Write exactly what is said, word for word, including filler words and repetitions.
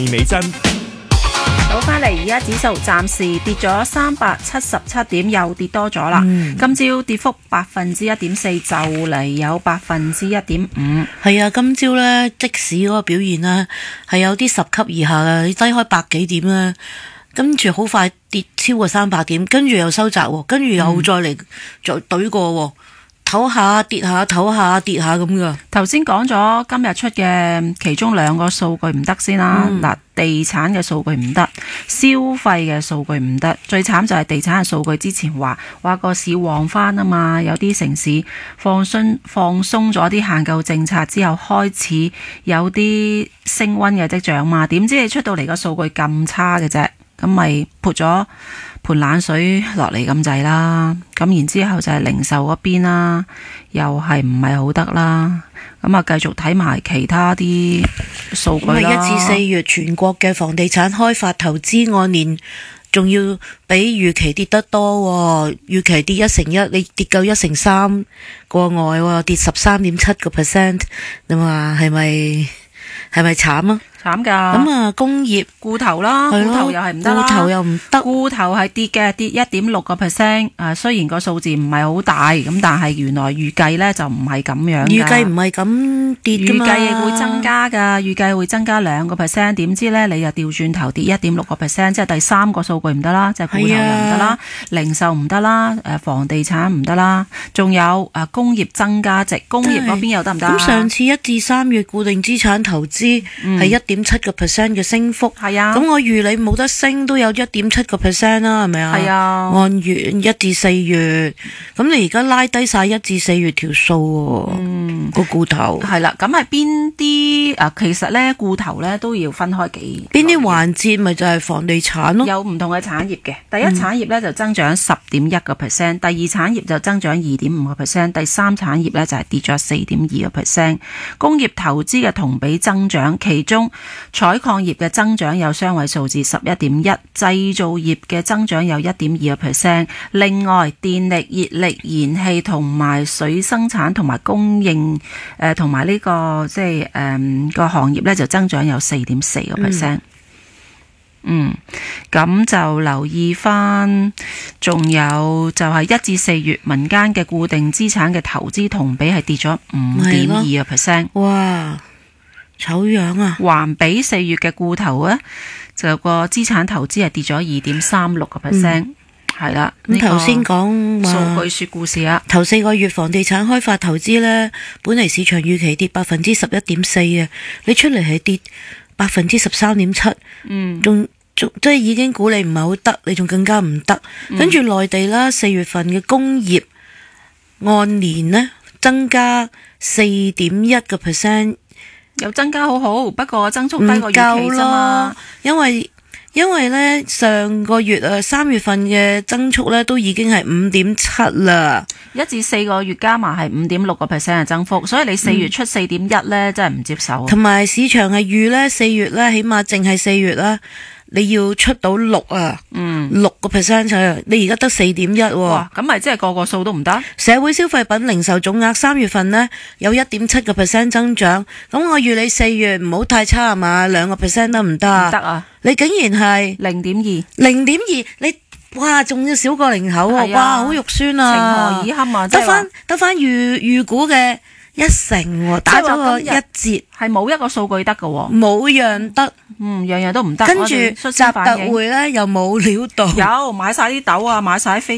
美珍好，翻嚟而家指數暫時跌咗三百七十七點，又跌多咗啦。 嗯、 今朝跌幅百分之一點四，就嚟有百分之一點五。 係啊，今朝呢即市嗰個表現呢係有啲十級以下嘅，低開百幾點啦，跟住好快跌超過三百點，跟住又收窄，跟住又再嚟再懟過，唞下跌下唞下跌下咁噶。 頭先講咗今日出嘅其中兩個數據唔得先啦，嗱、嗯，地產嘅數據唔得，消費嘅數據唔得，最慘就係地產嘅數據之前話話個市旺翻啊嘛，有啲城市放鬆放鬆咗啲限購政策之後，開始有啲升溫嘅跡象嘛，點知你出到嚟個數據咁差嘅啫，咁咪潑咗盆冷水落嚟咁滯啦，咁然之後就係零售嗰邊啦，又係唔係好得啦，咁啊繼續睇埋其他啲數據啦。 一至四月全國嘅房地產開發投資按年仲要比預期跌得多，預期跌一成一，你跌夠一成三過外，跌十三點七個 percent， 你話係咪係咪慘啊？ 慘噶， 咁啊工業固投啦，固投又係唔得啦， 固投又唔得， 固投係跌嘅，跌一點六個 percent。啊，雖然個數字唔係好大，咁但係原來預計咧就唔係咁樣。 預計唔係咁跌噶嘛， 預計會增加噶，預計會增加兩個 percent。點知咧你又調轉頭跌一點六個 percent，即係第三個數據唔得啦，即係固投又唔得啦，零售唔得啦，誒房地產唔得啦，仲有誒工業增加值，工業嗰邊又得唔得？ 咁上次一至三月固定資產投資係一點七個 percent 嘅升幅， 係啊， 咁我預你冇得升都有一點七個 percent 啦，係咪啊？ 係啊， 按月一至四月，咁你而家拉低晒一至四月條數，嗯，個固投係啦，咁係邊啲啊？其實咧固投咧都要分開幾邊啲環節，咪就係房地產咯， 有唔同嘅產業嘅。第一產業咧就增長十點一個 percent，第二產業就增長二點五個 percent，第三產業咧就係跌咗四點二個 percent。工業投資嘅同比增長，其中採礦業嘅增長有雙位數字十一點一，製造業嘅增長有一點二個 percent。另外，電力、熱力、燃氣同埋水生產同埋供應誒同埋呢個即係誒個行業咧就增長有四點四個 percent。嗯，咁、嗯、就留意翻，仲有就係一至四月民間嘅固定資產嘅投資同比係跌咗五點二個 percent。 哇！醜樣啊！ 環比四月嘅固投咧，就個資產投資係跌咗二點三六個 percent， 係啦。 咁頭先講數據說故事啊， 頭四個月房地產開發投資咧，本嚟市場預期跌百分之十一點四啊，你出嚟係跌百分之十三點七，嗯，仲仲即係已經估你唔係好得，你仲更加唔得。跟住內地啦，四月份嘅工業按年呢增加四點一個 percent。 有增加好好，不過增速低過預期啫嘛。 因為因為咧上個月啊三月份嘅增速咧都已經係五點七啦， 一至四個月加埋係五點六個 percent 嘅增幅，所以你四月出四點一咧，真係唔接受。 同埋市場係預咧四月咧，起碼淨係四月啦。你要出到六啊，嗯，六個 percent 上，你而家得四點一，哇， 咁咪即係個個數都唔得。 社會消費品零售總額三月份呢有一點七個 percent 增長，咁我預你四月唔好太差啊嘛，兩個 percent 得唔得？ 唔得啊！ 你竟然係零點二， 零點二，你哇仲要少過零頭啊！哇，好肉酸啊！ 情何以堪啊！ 得翻得翻預預估嘅一成，打咗個一折， 係冇一個數據得噶， 冇樣得。 嗯，樣樣都唔得。 跟住習特會咧又冇料到， 有買晒啲豆啊，買晒飛。